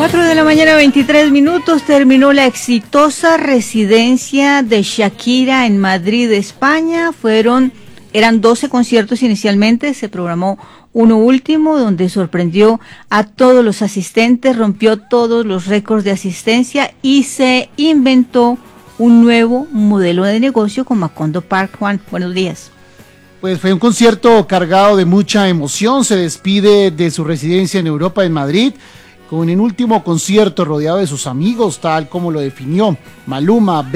4 de la mañana, 23 minutos, terminó la exitosa residencia de Shakira en Madrid, España. Eran 12 conciertos inicialmente, se programó uno último donde sorprendió a todos los asistentes, rompió todos los récords de asistencia y se inventó un nuevo modelo de negocio con Macondo Park. Juan, buenos días. Pues fue un concierto cargado de mucha emoción. Se despide de su residencia en Europa, en Madrid, con un último concierto rodeado de sus amigos, tal como lo definió Maluma.